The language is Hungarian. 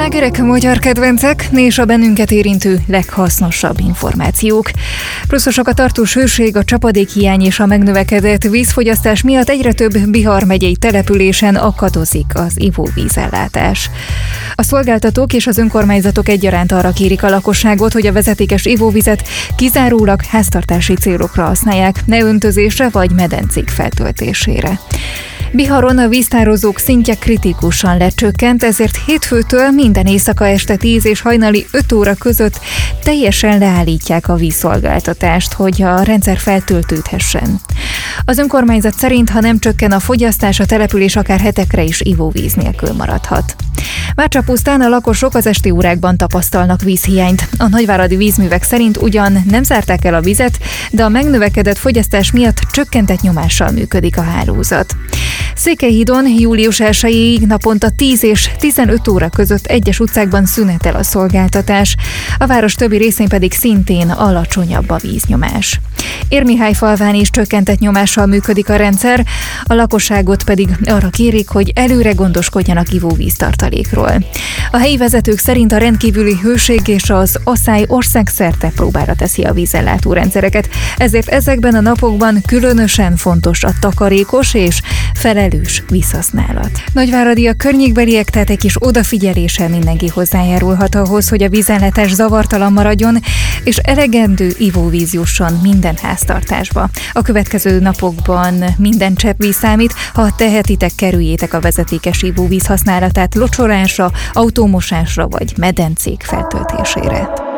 Slágerek, magyar kedvencek és a bennünket érintő leghasznosabb információk. Pluszosok a tartós hőség, a csapadékhiány és a megnövekedett vízfogyasztás miatt egyre több Bihar megyei településen akadozik az ivóvízellátás. A szolgáltatók és az önkormányzatok egyaránt arra kérik a lakosságot, hogy a vezetékes ivóvizet kizárólag háztartási célokra használják, ne öntözésre vagy medencék feltöltésére. Biharon a víztározók szintje kritikusan lecsökkent, ezért hétfőtől minden éjszaka este 10 és hajnali 5 óra között teljesen leállítják a vízszolgáltatást, hogy a rendszer feltöltődhessen. Az önkormányzat szerint, ha nem csökken a fogyasztás, a település akár hetekre is ivóvíz nélkül maradhat. Mácsapusztán a lakosok az esti órákban tapasztalnak vízhiányt. A nagyváradi vízművek szerint ugyan nem zárták el a vizet, de a megnövekedett fogyasztás miatt csökkentett nyomással működik a hálózat. Székelyhídon július 1-ig naponta 10 és 15 óra között egyes utcákban szünetel a szolgáltatás, a város többi részén pedig szintén alacsonyabb a víznyomás. Érmihályfalván is csökkentett nyomással működik a rendszer, a lakosságot pedig arra kérik, hogy előre gondoskodjanak ivóvíztartalékról. A helyi vezetők szerint a rendkívüli hőség és az asszály országszerte próbára teszi a vízellátó rendszereket, ezért ezekben a napokban különösen fontos a takarékos és felelős vízhasználat. Nagyváradi a környékbeliek, tehát egy kis odafigyeléssel mindenki hozzájárulhat ahhoz, hogy a vízellátás zavartalan maradjon, és elegendő ivóvíz jusson minden háztartásba. A következő napokban minden cseppvíz számít, ha tehetitek, kerüljétek a vezetékes ivóvíz használatát locsolásra, autómosásra vagy medencék feltöltésére.